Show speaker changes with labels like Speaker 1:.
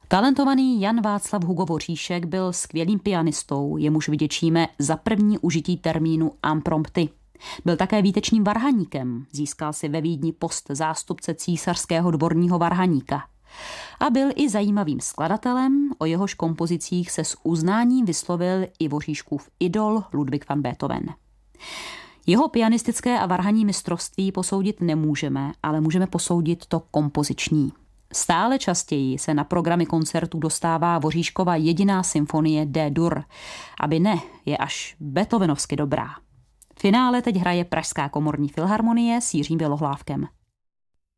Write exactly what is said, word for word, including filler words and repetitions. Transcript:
Speaker 1: Talentovaný Jan Václav Hugo Voříšek byl skvělým pianistou, jemuž vděčíme za první užití termínu impromptu. Byl také výtečným varhaníkem, získal si ve Vídni post zástupce císařského dvorního varhaníka. A byl i zajímavým skladatelem, o jehož kompozicích se s uznáním vyslovil i Voříškův idol Ludwig van Beethoven. Jeho pianistické a varhanní mistrovství posoudit nemůžeme, ale můžeme posoudit to kompoziční. Stále častěji se na programy koncertů dostává Voříškova jediná symfonie D-dur, aby ne, je až beethovenovsky dobrá. V finále teď hraje Pražská komorní filharmonie s Jiřím Bělohlávkem.